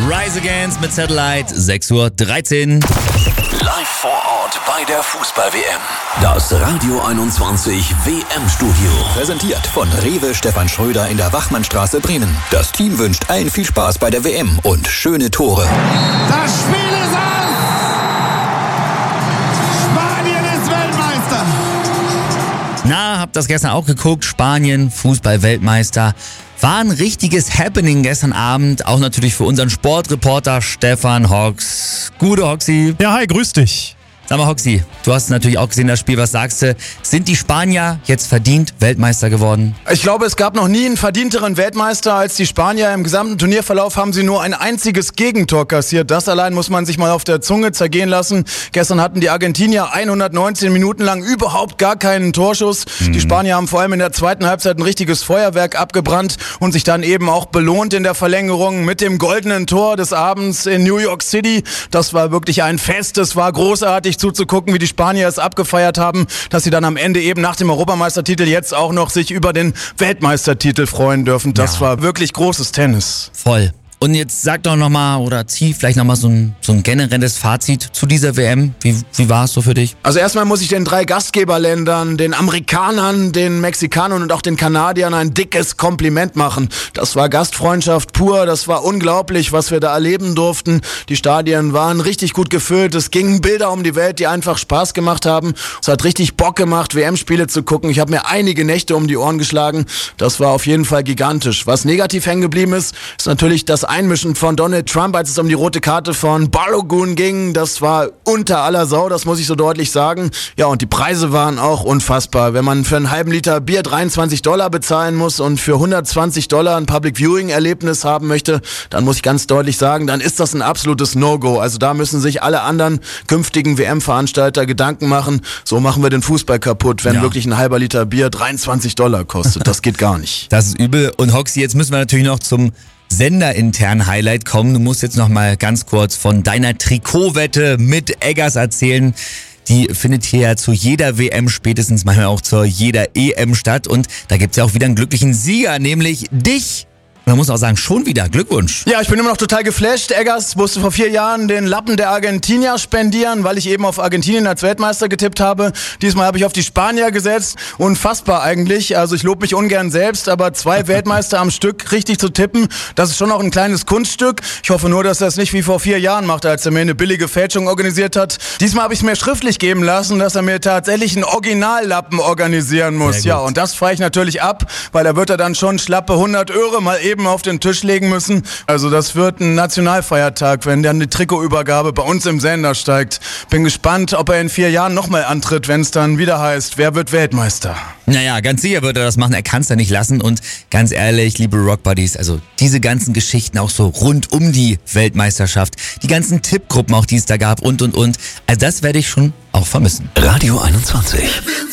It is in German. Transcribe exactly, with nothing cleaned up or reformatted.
Rise Against mit Satellite, sechs Uhr dreizehn. Live vor Ort bei der Fußball-W M. Das Radio einundzwanzig W M-Studio. Präsentiert von Rewe Stefan Schröder in der Wachmannstraße, Bremen. Das Team wünscht allen viel Spaß bei der W M und schöne Tore. Das Spiel ist aus! Spanien ist Weltmeister! Na, habt das gestern auch geguckt? Spanien, Fußball-Weltmeister. War ein richtiges Happening gestern Abend. Auch natürlich für unseren Sportreporter Stefan Hox. Gute Hoxi. Ja, hi, grüß dich. Sag mal, Hoxi, du hast natürlich auch gesehen, das Spiel. Was sagst du? Sind die Spanier jetzt verdient Weltmeister geworden? Ich glaube, es gab noch nie einen verdienteren Weltmeister als die Spanier. Im gesamten Turnierverlauf haben sie nur ein einziges Gegentor kassiert. Das allein muss man sich mal auf der Zunge zergehen lassen. Gestern hatten die Argentinier hundertneunzehn Minuten lang überhaupt gar keinen Torschuss. Mhm. Die Spanier haben vor allem in der zweiten Halbzeit ein richtiges Feuerwerk abgebrannt und sich dann eben auch belohnt in der Verlängerung mit dem goldenen Tor des Abends in New York City. Das war wirklich ein Fest. Es war großartig zuzugucken, wie die Spanier es abgefeiert haben, dass sie dann am Ende eben nach dem Europameistertitel jetzt auch noch sich über den Weltmeistertitel freuen dürfen. Das ja. war wirklich großes Tennis. Voll. Und jetzt sag doch nochmal oder zieh vielleicht nochmal so ein, so ein generelles Fazit zu dieser W M. Wie, wie war es so für dich? Also erstmal muss ich den drei Gastgeberländern, den Amerikanern, den Mexikanern und auch den Kanadiern ein dickes Kompliment machen. Das war Gastfreundschaft pur, das war unglaublich, was wir da erleben durften. Die Stadien waren richtig gut gefüllt, es gingen Bilder um die Welt, die einfach Spaß gemacht haben. Es hat richtig Bock gemacht, W M-Spiele zu gucken. Ich habe mir einige Nächte um die Ohren geschlagen. Das war auf jeden Fall gigantisch. Was negativ hängen geblieben ist, ist natürlich das Einmischen von Donald Trump, als es um die rote Karte von Balogun ging. Das war unter aller Sau, das muss ich so deutlich sagen. Ja, und die Preise waren auch unfassbar. Wenn man für einen halben Liter Bier dreiundzwanzig Dollar bezahlen muss und für hundertzwanzig Dollar ein Public Viewing Erlebnis haben möchte, dann muss ich ganz deutlich sagen, dann ist das ein absolutes No-Go. Also da müssen sich alle anderen künftigen W M-Veranstalter Gedanken machen. So machen wir den Fußball kaputt, wenn ja. wirklich ein halber Liter Bier dreiundzwanzig Dollar kostet. Das geht gar nicht. Das ist übel. Und Hoxi, jetzt müssen wir natürlich noch zum senderintern Highlight kommen. Du musst jetzt noch mal ganz kurz von deiner Trikotwette mit Eggers erzählen. Die findet hier ja zu jeder W M, spätestens manchmal auch zu jeder E M statt. Und da gibt's ja auch wieder einen glücklichen Sieger, nämlich dich. Man muss auch sagen, schon wieder Glückwunsch. Ja, ich bin immer noch total geflasht. Eggers musste vor vier Jahren den Lappen der Argentinier spendieren, weil ich eben auf Argentinien als Weltmeister getippt habe. Diesmal habe ich auf die Spanier gesetzt. Unfassbar eigentlich. Also ich lobe mich ungern selbst, aber zwei Weltmeister am Stück richtig zu tippen, das ist schon noch ein kleines Kunststück. Ich hoffe nur, dass er es nicht wie vor vier Jahren macht, als er mir eine billige Fälschung organisiert hat. Diesmal habe ich es mir schriftlich geben lassen, dass er mir tatsächlich einen Originallappen organisieren muss. Ja, und das fahre ich natürlich ab, weil da wird er dann schon schlappe hundert Euro mal eben auf den Tisch legen müssen. Also das wird ein Nationalfeiertag, wenn dann die Trikotübergabe bei uns im Sender steigt. Bin gespannt, ob er in vier Jahren nochmal antritt, wenn es dann wieder heißt, wer wird Weltmeister? Naja, ganz sicher wird er das machen. Er kann es ja nicht lassen. Und ganz ehrlich, liebe Rockbuddies, also diese ganzen Geschichten auch so rund um die Weltmeisterschaft, die ganzen Tippgruppen auch, die es da gab und, und, und. Also das werde ich schon auch vermissen. Radio einundzwanzig.